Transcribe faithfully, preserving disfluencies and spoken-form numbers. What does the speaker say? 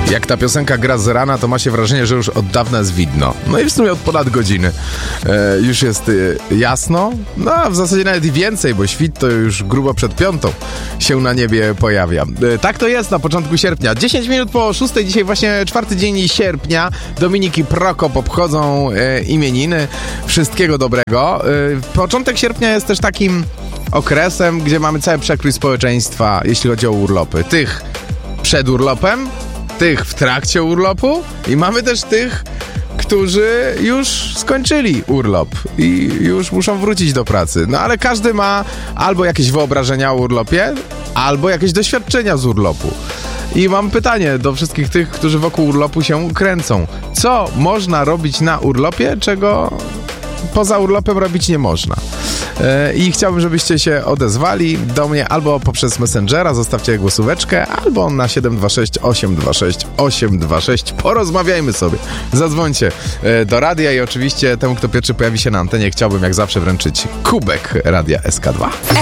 Jak ta piosenka gra z rana, to ma się wrażenie, że już od dawna jest widno. No i w sumie od ponad godziny e, już jest e, jasno. No a w zasadzie nawet i więcej, bo świt to już grubo przed piątą się na niebie pojawia. E, tak to jest na początku sierpnia. dziesięć minut po szóstej, dzisiaj właśnie czwarty dzień sierpnia. Dominik i Prokop obchodzą e, imieniny. Wszystkiego dobrego. E, początek sierpnia jest też takim okresem, gdzie mamy cały przekrój społeczeństwa, jeśli chodzi o urlopy. Tych przed urlopem, tych w trakcie urlopu i mamy też tych, którzy już skończyli urlop i już muszą wrócić do pracy. No ale każdy ma albo jakieś wyobrażenia o urlopie, albo jakieś doświadczenia z urlopu. I mam pytanie do wszystkich tych, którzy wokół urlopu się kręcą. Co można robić na urlopie, czego poza urlopem robić nie można? I chciałbym, żebyście się odezwali do mnie albo poprzez Messengera, zostawcie głosóweczkę, albo na siedem dwa sześć osiem dwa sześć osiem dwa sześć. Porozmawiajmy sobie. Zadzwońcie do radia i oczywiście temu, kto pierwszy pojawi się na antenie, chciałbym jak zawsze wręczyć kubek Radia S K dwa.